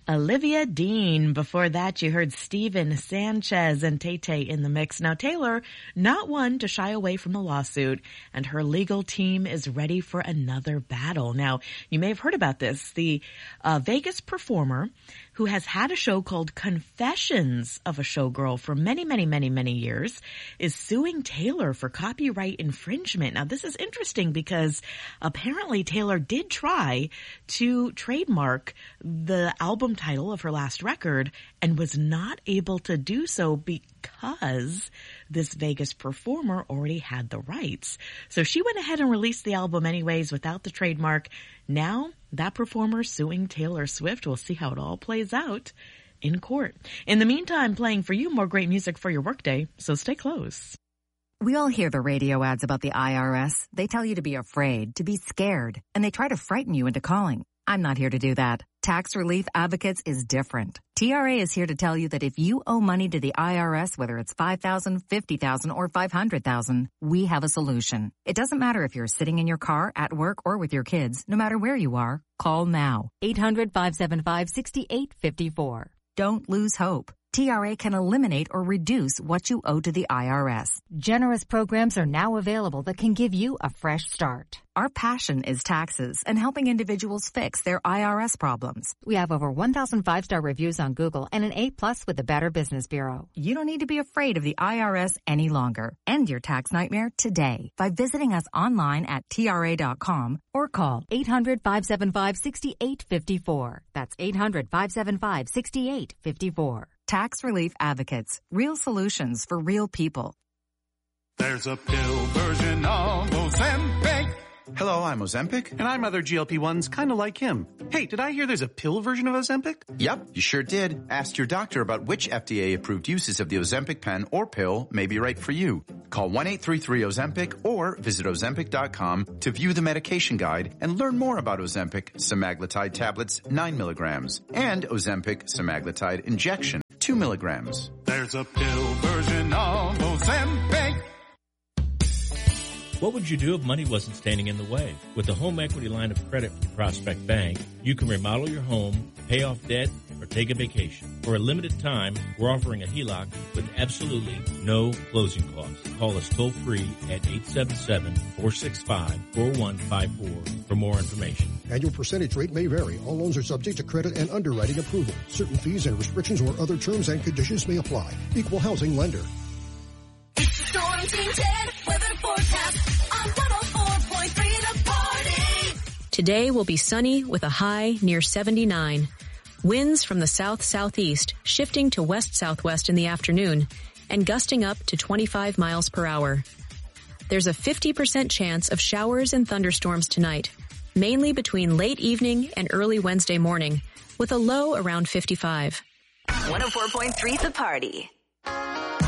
Olivia Dean. Before that, you heard Steven Sanchez and Tay-Tay in the mix. Now, Taylor, not one to shy away from the lawsuit, and her legal team is ready for another battle. Now, you may have heard about this. The Vegas performer who has had a show called Confessions of a Showgirl for many, many, many, many years is suing Taylor for copyright infringement. Now, this is interesting because apparently Taylor did try to trademark the album title of her last record and was not able to do so because this Vegas performer already had the rights. So she went ahead and released the album anyways without the trademark. Now that performer suing Taylor Swift. We'll see how it all plays out in court. In the meantime, playing for you more great music for your workday, so stay close. We all hear the radio ads about the IRS. They tell you to be afraid, to be scared, and they try to frighten you into calling. I'm not here to do that. Tax Relief Advocates is different. TRA is here to tell you that if you owe money to the IRS, whether it's $5,000, $50,000, or $500,000, we have a solution. It doesn't matter if you're sitting in your car, at work, or with your kids. No matter where you are, call now. 800-575-6854. Don't lose hope. TRA can eliminate or reduce what you owe to the IRS. Generous programs are now available that can give you a fresh start. Our passion is taxes and helping individuals fix their IRS problems. We have over 1,000 5-star reviews on Google and an A+ with the Better Business Bureau. You don't need to be afraid of the IRS any longer. End your tax nightmare today by visiting us online at TRA.com or call 800-575-6854. That's 800-575-6854. Tax Relief Advocates. Real solutions for real people. There's a pill version of Ozempic. Hello, I'm Ozempic. And I'm other GLP-1s kind of like him. Hey, did I hear there's a pill version of Ozempic? Yep, you sure did. Ask your doctor about which FDA-approved uses of the Ozempic pen or pill may be right for you. Call 1-833-OZEMPIC or visit Ozempic.com to view the medication guide and learn more about Ozempic semaglutide tablets 9 milligrams and Ozempic semaglutide injection 2 milligrams. There's a pill version of Ozempic. What would you do if money wasn't standing in the way? With the home equity line of credit from Prospect Bank, you can remodel your home, pay off debt, or take a vacation. For a limited time, we're offering a HELOC with absolutely no closing costs. Call us toll-free at 877-465-4154 for more information. Annual percentage rate may vary. All loans are subject to credit and underwriting approval. Certain fees and restrictions or other terms and conditions may apply. Equal housing lender. It's Storm Team 10 weather forecast on 104.3 The Party. Today will be sunny with a high near 79. Winds from the south-southeast shifting to west-southwest in the afternoon and gusting up to 25 miles per hour. There's a 50% chance of showers and thunderstorms tonight, mainly between late evening and early Wednesday morning, with a low around 55. 104.3 The Party.